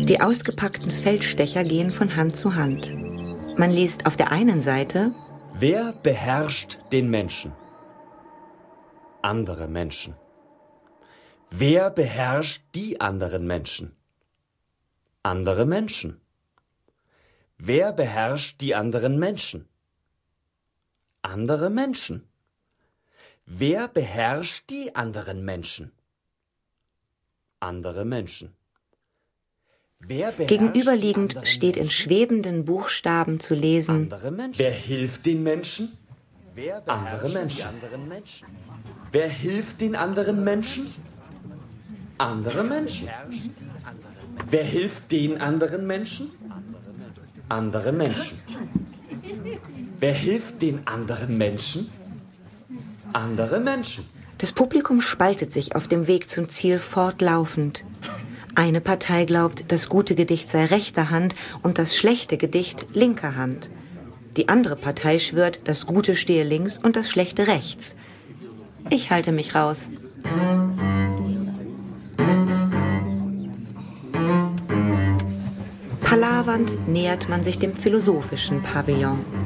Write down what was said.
Die ausgepackten Feldstecher gehen von Hand zu Hand. Man liest auf der einen Seite: Wer beherrscht den Menschen? Andere Menschen. Wer beherrscht die anderen Menschen? Andere Menschen. Wer beherrscht die anderen Menschen? Andere Menschen. Wer beherrscht die anderen Menschen? Andere Menschen. Gegenüberliegend steht in schwebenden Buchstaben zu lesen: Wer hilft den Menschen? Andere Menschen. Wer hilft den anderen Menschen? Andere Menschen. Wer hilft den anderen Menschen? Andere Menschen. Wer hilft den anderen Menschen? Andere Menschen. Das Publikum spaltet sich auf dem Weg zum Ziel fortlaufend. Eine Partei glaubt, das gute Gedicht sei rechter Hand und das schlechte Gedicht linker Hand. Die andere Partei schwört, das Gute stehe links und das Schlechte rechts. Ich halte mich raus. Palavernd nähert man sich dem philosophischen Pavillon.